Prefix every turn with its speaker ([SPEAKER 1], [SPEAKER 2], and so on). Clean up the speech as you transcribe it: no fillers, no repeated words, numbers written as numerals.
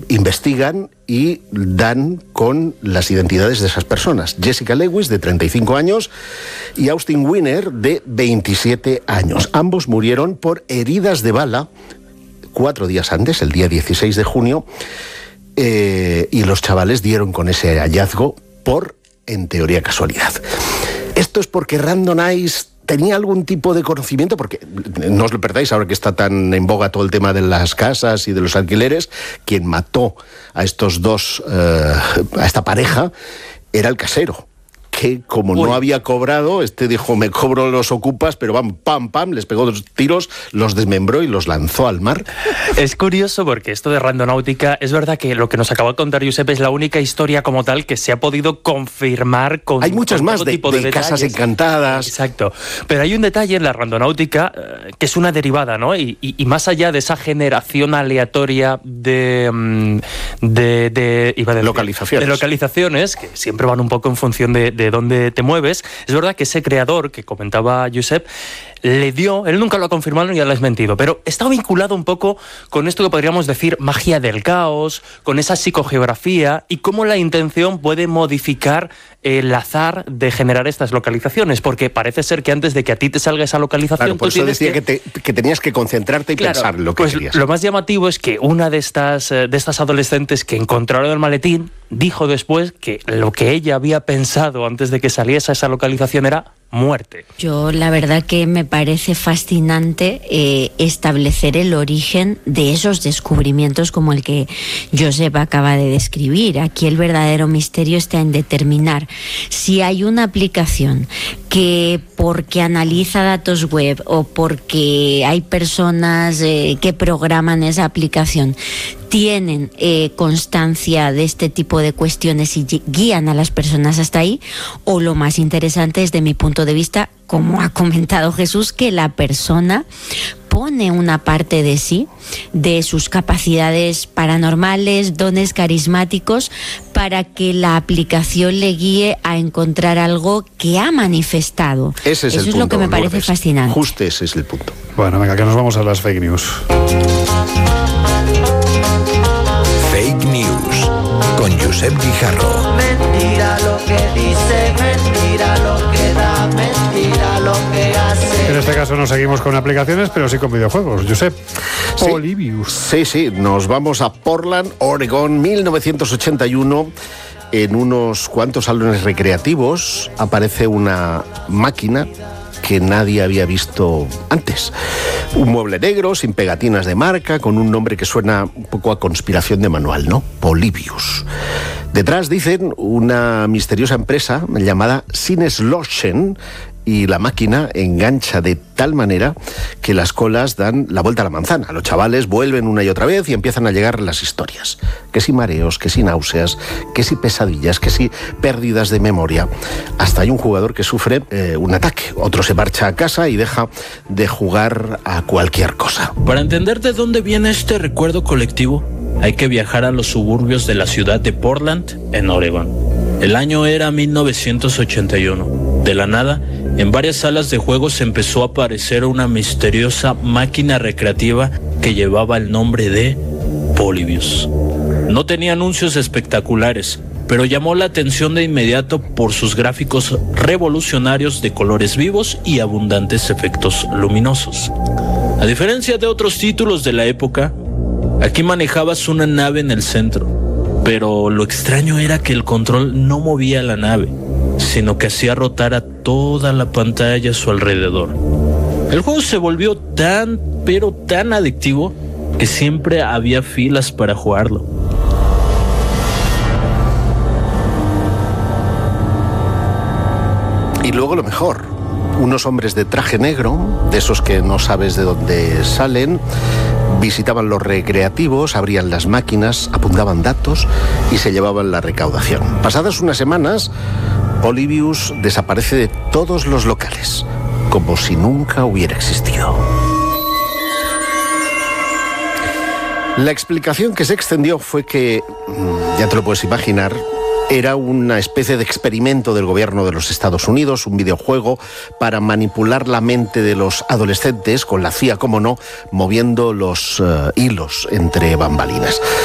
[SPEAKER 1] investigan y dan con las identidades de esas personas. Jessica Lewis, de 35 años, y Austin Winner, de 27 años. Ambos murieron por heridas de bala 4 días antes, el día 16 de junio, y los chavales dieron con ese hallazgo por, en teoría, casualidad. Esto es porque Random Eyes tenía algún tipo de conocimiento, porque no os lo perdáis ahora que está tan en boga todo el tema de las casas y de los alquileres. Quien mató a estos dos, a esta pareja, era el casero, que como no había cobrado, dijo, me cobro los ocupas, pero pam, les pegó 2 tiros, los desmembró y los lanzó al mar.
[SPEAKER 2] Es curioso porque esto de Randonáutica, es verdad que lo que nos acaba de contar Josep es la única historia como tal que se ha podido confirmar con...
[SPEAKER 1] Hay muchas más de
[SPEAKER 2] detalles.
[SPEAKER 1] Casas Encantadas.
[SPEAKER 2] Exacto. Pero hay un detalle en la Randonáutica que es una derivada, ¿no? Y más allá de esa generación aleatoria de localizaciones, que siempre van un poco en función de dónde te mueves, es verdad que ese creador que comentaba Josep le dio, él nunca lo ha confirmado ni lo ha desmentido, pero está vinculado un poco con esto que podríamos decir magia del caos, con esa psicogeografía y cómo la intención puede modificar el azar de generar estas localizaciones, porque parece ser que antes de que a ti te salga esa localización...
[SPEAKER 1] Claro, por eso decía que tenías que concentrarte y pensar lo que querías.
[SPEAKER 2] Lo más llamativo es que una de estas adolescentes que encontraron el maletín dijo después que lo que ella había pensado antes de que saliese esa localización era muerte.
[SPEAKER 3] Yo la verdad que me parece fascinante establecer el origen de esos descubrimientos como el que Josep acaba de describir. Aquí el verdadero misterio está en determinar si hay una aplicación que porque analiza datos web o porque hay personas que programan esa aplicación tienen constancia de este tipo de cuestiones y guían a las personas hasta ahí, o lo más interesante desde mi punto de vista, como ha comentado Jesús, que la persona pone una parte de sí, de sus capacidades paranormales, dones carismáticos, para que la aplicación le guíe a encontrar algo que ha manifestado.
[SPEAKER 1] Eso es
[SPEAKER 3] lo que me parece fascinante.
[SPEAKER 1] Justo ese es el punto.
[SPEAKER 4] Bueno, venga, que nos vamos a las fake news.
[SPEAKER 5] Fake News con Josep Guijarro.
[SPEAKER 6] Mentira lo que dice, mentira lo que da, mentira lo que hace.
[SPEAKER 4] En este caso no seguimos con aplicaciones, pero sí con videojuegos. Josep, Polybius.
[SPEAKER 1] Sí, nos vamos a Portland, Oregón, 1981. En unos cuantos salones recreativos aparece una máquina que nadie había visto antes. Un mueble negro, sin pegatinas de marca, con un nombre que suena un poco a conspiración de manual, ¿no? Polybius. Detrás, dicen, una misteriosa empresa llamada Sinneslöschen, y la máquina engancha de tal manera que las colas dan la vuelta a la manzana. Los chavales vuelven una y otra vez y empiezan a llegar las historias. Que si mareos, que si náuseas, que si pesadillas, que si pérdidas de memoria. Hasta hay un jugador que sufre un ataque. Otro se marcha a casa y deja de jugar a cualquier cosa.
[SPEAKER 7] Para entender de dónde viene este recuerdo colectivo, hay que viajar a los suburbios de la ciudad de Portland, en Oregón. El año era 1981. De la nada, en varias salas de juegos empezó a aparecer una misteriosa máquina recreativa que llevaba el nombre de Polybius. No tenía anuncios espectaculares, pero llamó la atención de inmediato por sus gráficos revolucionarios de colores vivos y abundantes efectos luminosos. A diferencia de otros títulos de la época, aquí manejabas una nave en el centro, pero lo extraño era que el control no movía la nave, sino que hacía rotar a toda la pantalla a su alrededor. El juego se volvió tan adictivo que siempre había filas para jugarlo.
[SPEAKER 1] Y luego lo mejor, unos hombres de traje negro, de esos que no sabes de dónde salen, visitaban los recreativos, abrían las máquinas, apuntaban datos y se llevaban la recaudación. Pasadas unas semanas, Polybius desaparece de todos los locales, como si nunca hubiera existido. La explicación que se extendió fue que, ya te lo puedes imaginar, era una especie de experimento del gobierno de los Estados Unidos, un videojuego para manipular la mente de los adolescentes, con la CIA, como no, moviendo los hilos entre bambalinas.